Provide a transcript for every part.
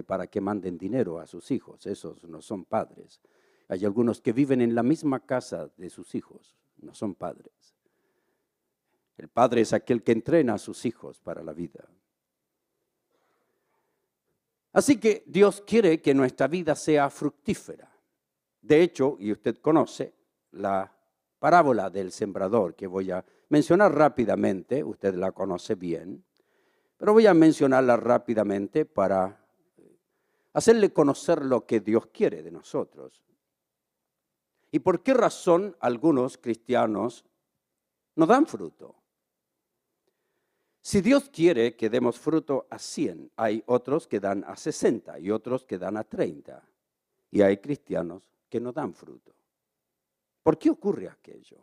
para que manden dinero a sus hijos. Esos no son padres. Hay algunos que viven en la misma casa de sus hijos. No son padres. El padre es aquel que entrena a sus hijos para la vida. Así que Dios quiere que nuestra vida sea fructífera. De hecho, y usted conoce la parábola del sembrador, que voy a mencionar rápidamente, usted la conoce bien, pero voy a mencionarla rápidamente para hacerle conocer lo que Dios quiere de nosotros. ¿Y por qué razón algunos cristianos no dan fruto? Si Dios quiere que demos fruto a 100, hay otros que dan a 60 y otros que dan a 30. Y hay cristianos que no dan fruto. ¿Por qué ocurre aquello?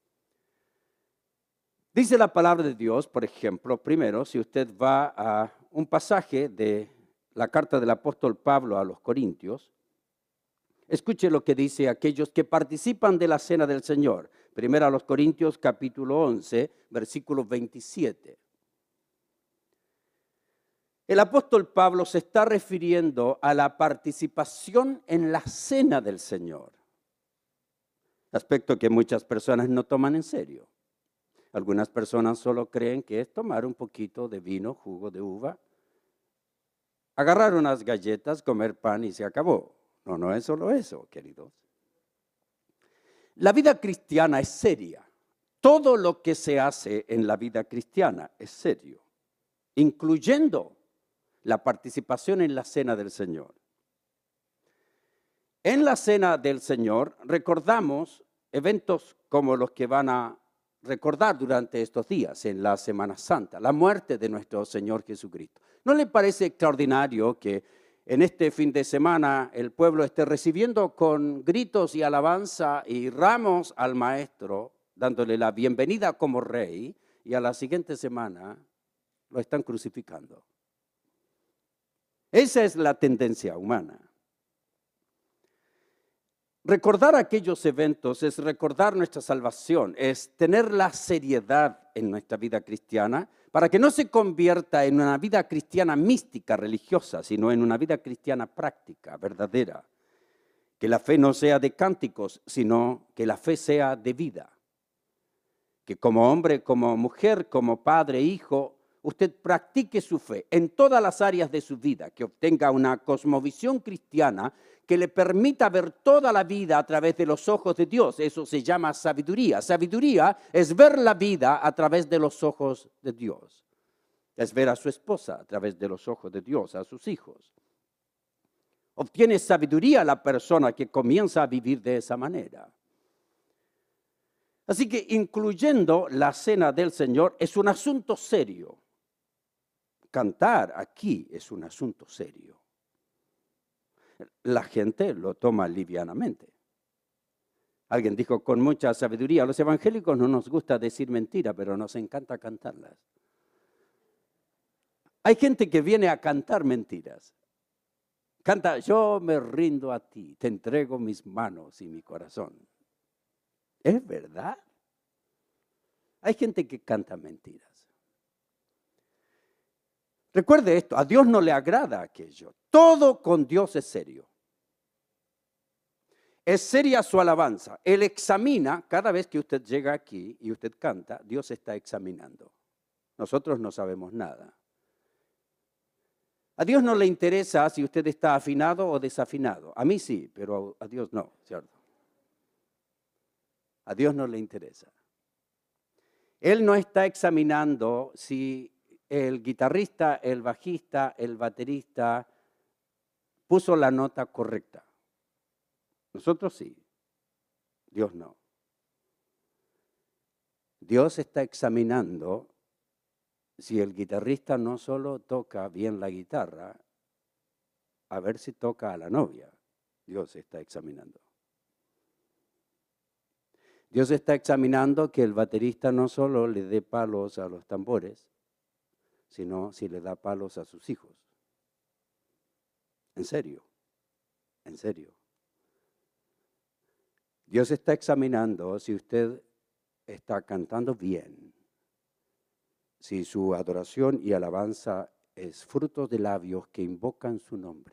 Dice la palabra de Dios, por ejemplo, primero, si usted va a un pasaje de la carta del apóstol Pablo a los Corintios, escuche lo que dice aquellos que participan de la cena del Señor. Primero a los Corintios capítulo 11, versículo 27. El apóstol Pablo se está refiriendo a la participación en la cena del Señor, aspecto que muchas personas no toman en serio. Algunas personas solo creen que es tomar un poquito de vino, jugo de uva, agarrar unas galletas, comer pan y se acabó. No, no es solo eso, queridos. La vida cristiana es seria. Todo lo que se hace en la vida cristiana es serio, incluyendo la participación en la cena del Señor. En la cena del Señor recordamos eventos como los que van a recordar durante estos días en la Semana Santa, la muerte de nuestro Señor Jesucristo. ¿No le parece extraordinario que en este fin de semana el pueblo esté recibiendo con gritos y alabanza y ramos al Maestro, dándole la bienvenida como rey, y a la siguiente semana lo están crucificando? Esa es la tendencia humana. Recordar aquellos eventos es recordar nuestra salvación, es tener la seriedad en nuestra vida cristiana para que no se convierta en una vida cristiana mística, religiosa, sino en una vida cristiana práctica, verdadera. Que la fe no sea de cánticos, sino que la fe sea de vida. Que como hombre, como mujer, como padre, hijo, usted practique su fe en todas las áreas de su vida, que obtenga una cosmovisión cristiana que le permita ver toda la vida a través de los ojos de Dios. Eso se llama sabiduría. Sabiduría es ver la vida a través de los ojos de Dios. Es ver a su esposa a través de los ojos de Dios, a sus hijos. Obtiene sabiduría la persona que comienza a vivir de esa manera. Así que incluyendo la cena del Señor es un asunto serio. Cantar aquí es un asunto serio. La gente lo toma livianamente. Alguien dijo con mucha sabiduría, a los evangélicos no nos gusta decir mentira, pero nos encanta cantarlas. Hay gente que viene a cantar mentiras. Canta, yo me rindo a ti, te entrego mis manos y mi corazón. ¿Es verdad? Hay gente que canta mentiras. Recuerde esto, a Dios no le agrada aquello. Todo con Dios es serio. Es seria su alabanza. Él examina, cada vez que usted llega aquí y usted canta, Dios está examinando. Nosotros no sabemos nada. A Dios no le interesa si usted está afinado o desafinado. A mí sí, pero a Dios no, ¿cierto? A Dios no le interesa. Él no está examinando si el guitarrista, el bajista, el baterista puso la nota correcta. Nosotros sí, Dios no. Dios está examinando si el guitarrista no solo toca bien la guitarra, a ver si toca a la novia. Dios está examinando. Dios está examinando que el baterista no solo le dé palos a los tambores, sino si le da palos a sus hijos. En serio, en serio. Dios está examinando si usted está cantando bien, si su adoración y alabanza es fruto de labios que invocan su nombre.